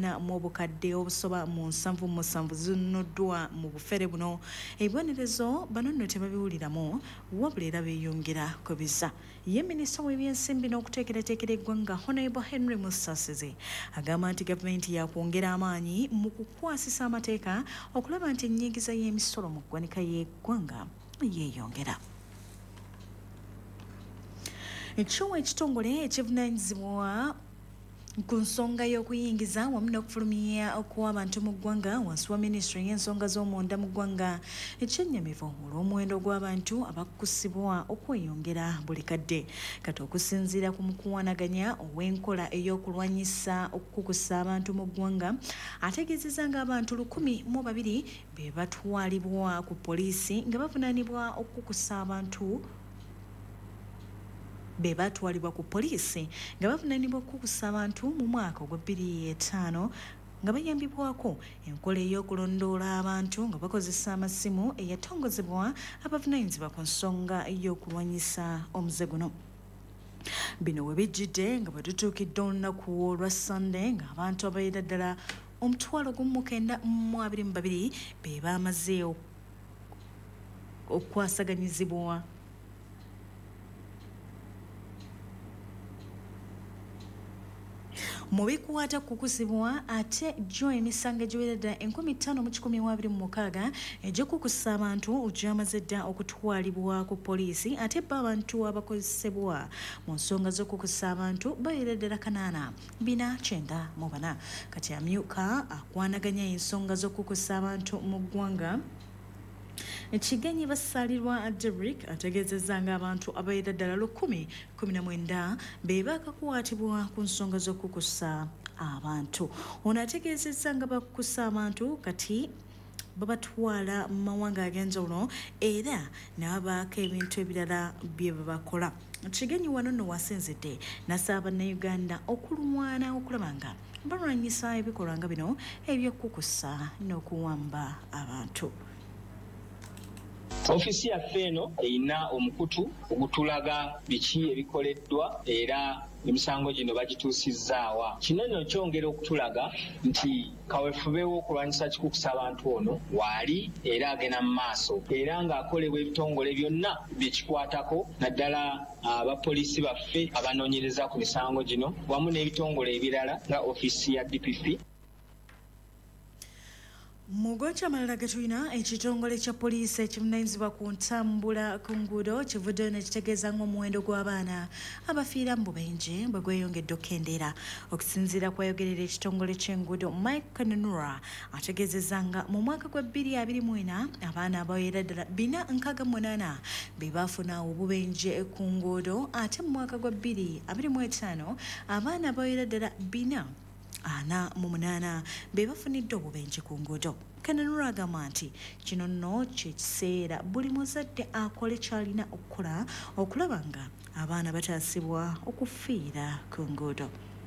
ana mu bukadde obusoba mu 77 zinuddwa mu bufere buno. Ebibonerezo bano nno tebabiwuliramu wabula era beeyongera ku biza. Ye minisita w'ebyensimbi n'okuteekerateekera eggwanga Honorable Henry Musasizi agamba nti gavumenti yakwongera amaanyi mu kukwasisa amateeka okulaba nti ennyingiza y'emisolo mu ggwanika y'eggwanga yeeyongera. Ekiwa ekitongole ekivunaanyizibwa ku nsonga y'okuyingiza wamu n'okufulumya kw'abantu mu ggwanga wansi wa minisitule y'ensonga z'omunda mu ggwanga ekyennyamivu olw'omuwendo gw'abantu abakkusibwa okweyongera buli kadde. Kati okusinziira ku mukuwanaganya ow'enkola ey'okulwanyisa okukukusa abantu mu ggwanga ategeezezza ng'abantu 102 be batwalibwa ku poliisi nga bavunaanibwa okukukusa abantu be batwalibwa ku poliisi nga bavunaanibwa okukusa abantu mu mwaka ogwa 2005 nga bayambibwako enkola ey'okulondoola abantu nga bakozesa amasimu eyatongozebwa abavunaanyizibwa ku nsonga y'okulwanyisa omuze guno. Bino we bijjidde nga bwe tutuukidde olunaku olwa Sunday ng'abantu abayera ddala 1,922 be baamaze okwasaganyizibwa mu bikwata kukusibwa ate jo emisango egiwera ddala 5,126 egy'okukusa abantu gyamaze dda okutwalibwa ku poliisi ate bo abantu abakozesebwa mu nsonga z'okukusa abantu bayera ddala 8,494. Kati amyuka akwanaganya ensonga z'okukusa abantu mu ggwanga Ekigenyi basalirwa Derrick ategeezezza ng'abantu abayera ddala 119 be bakakwatibwa ku nsonga z'okukusa abantu. Ono ategeezezza nga bakukusa abantu kati babatwala mu mawanga ag'enjawulo era n'abaako ebintu ebirala bye babakola. Kigenyi wano nno wasinzidde n'asaba Bannayuganda okulwana okulaba nga balwanyisa ebikolwa nga bino eby'okukusa n'okuwamba abantu. Ofisi yaffe eno erina omukutu ogutulaga biki ebikoleddwa era emisango gino bagituusizzaawa. Kino nno kyongera okutulaga nti kaweefubewo okulwanyisa kikukusa abantu ono waali era agenda mu maaso era ng'akolebwa ebitongole byonna byekikwatako naddala abapoliisi baffe abanoonyereza ku misango gino wamu n'ebitongole ebirala nga ofisi ya DPP. Mugocha amalala gatulina ekitongole kya poliisi ekivunaanyizibwa ku ntambula ku nguudo kivuddeyo ne kitegeeza ng'omuwendo gw'abaana abafiira mu bubenje bwe gweyongedde okukendeera. Okusinziira kwayogerera ekitongole ky'enguudo Mike Kanunura ategeezezza nga mu mwaka gwa 2024 abaana abawera ddala 468 be baafuna obubenje ku nguudo ate mu mwaka gwa 2025 abaana abawera ddala 448 be bafunidde obubenje ku nguudo. Kananura agamba nti kino nno kye kiseera buli muzadde akole ky'alina okukola okulaba nga abaana bataasibwa okufiira ku nguudo.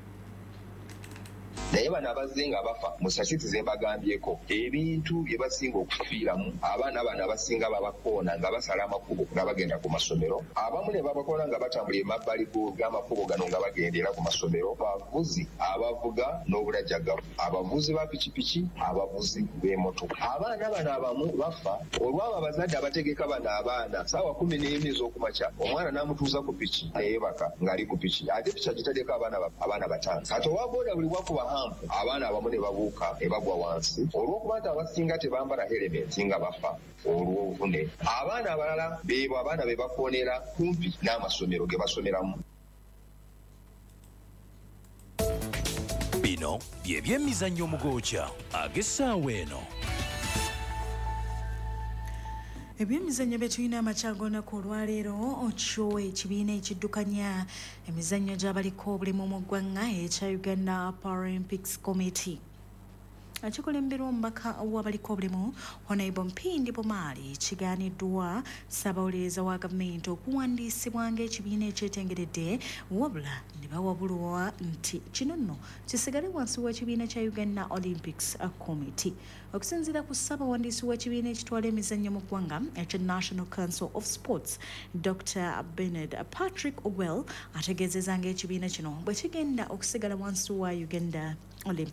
naye bano abazze nga bafa mu sasiti ze mbagambyeko ebintu bye basinga okufiiramu abaana bano abasinga babakoona nga basala amakubo nga bagenda ku masomero abamu ne babakoona nga batambula emabbali g'amakubo gano nga bagendera ku masomero abavuzi abavuga n'obulajjaggavu abavuzi ba pikipiki abavuzi b'emmotoka abaana bano abamu bafa olw'abo abazadde abategeka bano abaana saawa 11 ez'okumakya omwana n'amutuuza ku piki neyeebaka ng'ali ku piki ate piki agitaddeko abaana bataano kati owabooda buli bwakuba hampu abaana abamu ne babuuka ne bagwa wansi olw'okuba nti abasinga tebambala helementi nga bafa olw'obuvune abaana abalala beebo abaana be bakoonera kumpi n'amasomero ge basomeramu. Bino bye by'emizannyo mugookya ag'essaawa eno. Ebyemizannyo bye tulina amakyagoonako olwaleero okyo ekibiina ekiddukanya emizannyo gy'abaliko obulimu mu ggwanga ekya Uganda Paralympics Committee. Akikulemberwa omubaka w'abaliko obulimu Honorable Mpindi Bumaali kigaaniddwa Ssaabawuliriza wa gavumenti okuwandiisibwa ng'ekibiina ekyetengeredde wabula ne bawabulwa nti kino nno kisigale wansi w'ekibiina kya Uganda Olympics Committee. Okusinziira ku Ssaabawandiisi w'ekibiina ekitwala emizannyo mu ggwanga ekya National Council of Sports Dr. Bernard Patrick Owell ategeezezza ng'ekibiina kino bwe kigenda okusigala wansi wa Uganda Olympics